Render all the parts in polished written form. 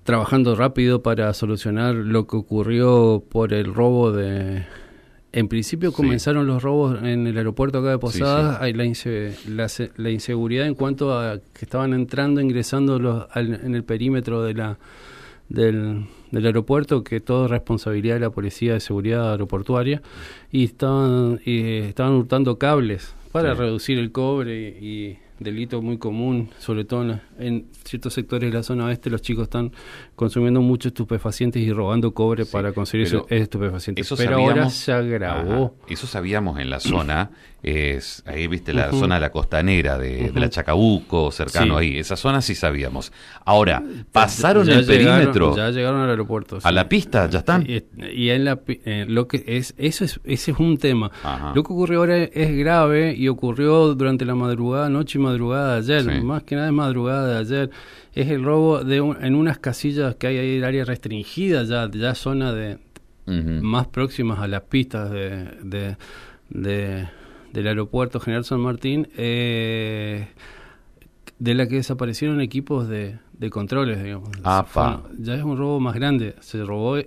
trabajando rápido para solucionar lo que ocurrió por el robo de... En principio comenzaron los robos en el aeropuerto acá de Posadas. Hay la inseguridad en cuanto a que estaban ingresando en el perímetro del aeropuerto, que todo es responsabilidad de la Policía de Seguridad Aeroportuaria, y estaban hurtando cables para reducir el cobre y delito muy común, sobre todo en ciertos sectores de la zona oeste. Los chicos están consumiendo muchos estupefacientes y robando cobre para conseguir esos estupefacientes. Pero ahora se agravó. Eso sabíamos en la zona, ahí viste la zona de la costanera de la Chacabuco, cercano ahí. Esa zona sí sabíamos. Ahora, pasaron el perímetro. Ya llegaron al aeropuerto. A la pista, ya están. Y en lo que ese es un tema. Lo que ocurrió ahora es grave y ocurrió durante la noche y madrugada de ayer. Más que nada es madrugada de ayer. Es el robo en unas casillas que hay ahí en área restringida, ya zona de más próximas a las pistas del aeropuerto General San Martín, de la que desaparecieron equipos de controles, digamos. Ya es un robo más grande, se robaron.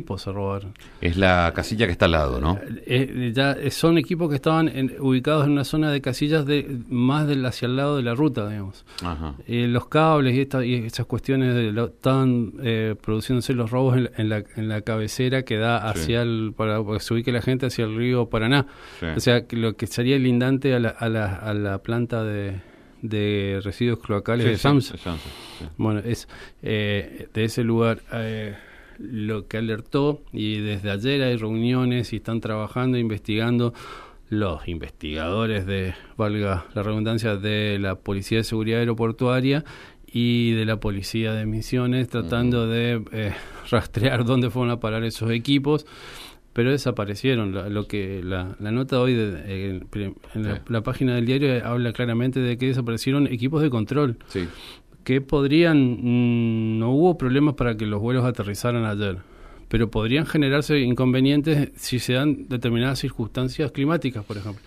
Es la casilla que está al lado, ¿no? Ya son equipos que estaban ubicados en una zona de casillas más hacia el lado de la ruta, digamos. Los cables y esas cuestiones estaban produciéndose los robos en la cabecera que da hacia para que se ubique la gente hacia el río Paraná. O sea, que lo que sería lindante a la planta de residuos cloacales de SAMSA. Bueno, es de ese lugar lo que alertó, y desde ayer hay reuniones y están trabajando, investigando los investigadores valga la redundancia, de la Policía de Seguridad Aeroportuaria y de la Policía de Misiones, tratando de rastrear dónde fueron a parar esos equipos. Pero desaparecieron. La nota hoy en la página del diario habla claramente de que desaparecieron equipos de control, que no hubo problemas para que los vuelos aterrizaran ayer, pero podrían generarse inconvenientes si se dan determinadas circunstancias climáticas, por ejemplo.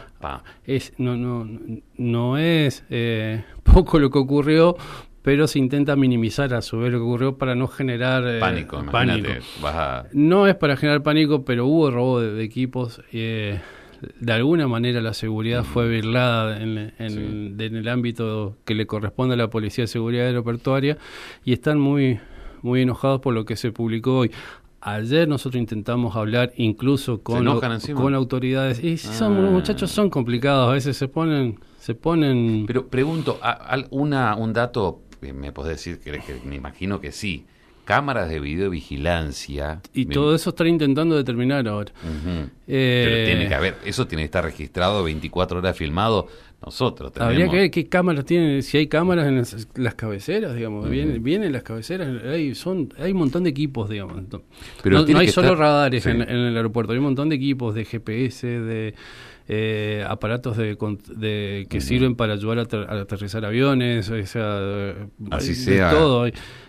No es poco lo que ocurrió, pero se intenta minimizar a su vez lo que ocurrió para no generar pánico. No es para generar pánico, pero hubo robo de equipos. De alguna manera la seguridad fue virlada en el ámbito que le corresponde a la Policía de Seguridad Aeroportuaria, y están muy, muy enojados por lo que se publicó hoy. Ayer nosotros intentamos hablar incluso con autoridades, y los muchachos son complicados, a veces se ponen... Pero pregunto, un dato, ¿me podés decir que me imagino que sí? Cámaras de videovigilancia. Y todo eso están intentando determinar ahora. Pero tiene que haber, eso tiene que estar registrado 24 horas filmado. Nosotros tenemos... Habría que ver qué cámaras tienen, si hay cámaras en las cabeceras, digamos. Vienen las cabeceras, hay un montón de equipos, digamos. Pero no hay solo radares en el aeropuerto, hay un montón de equipos de GPS, de aparatos que sirven para ayudar a aterrizar aviones, o sea, así sea. De todo.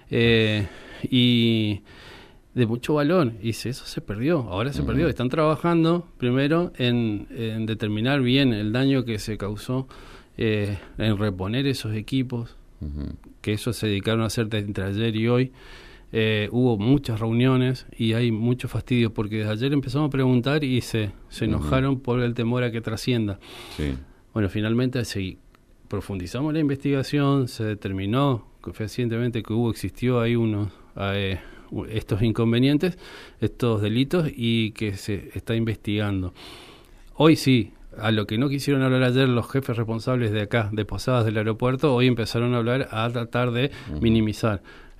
Y de mucho valor, y eso se perdió, ahora se perdió. Están trabajando primero en determinar bien el daño que se causó, en reponer esos equipos, que eso se dedicaron a hacer entre ayer y hoy. Hubo muchas reuniones y hay mucho fastidio, porque desde ayer empezamos a preguntar y se enojaron por el temor a que trascienda. Bueno, finalmente profundizamos la investigación, se determinó fehacientemente que existió ahí estos inconvenientes, estos delitos, y que se está investigando. Hoy sí, a lo que no quisieron hablar ayer los jefes responsables de acá, de Posadas del aeropuerto, hoy empezaron a hablar, a tratar de minimizar.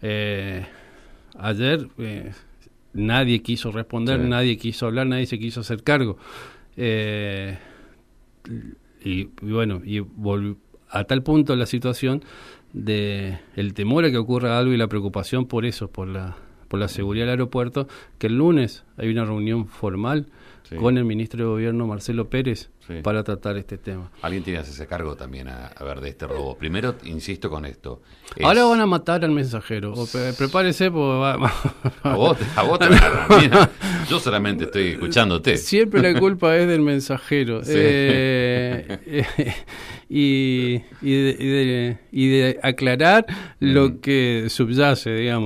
Ayer nadie quiso responder, nadie quiso hablar, nadie se quiso hacer cargo. Y bueno, a tal punto la situación de el temor a que ocurra algo y la preocupación por eso, por la seguridad del aeropuerto, que el lunes hay una reunión formal con el ministro de Gobierno, Marcelo Pérez, para tratar este tema. Alguien tiene que hacerse cargo también a ver de este robo. Primero, insisto con esto. Ahora van a matar al mensajero. Prepárese, porque a vos te agarran. Mira, yo solamente estoy escuchándote. Siempre la culpa es del mensajero. Y de aclarar lo que subyace, digamos.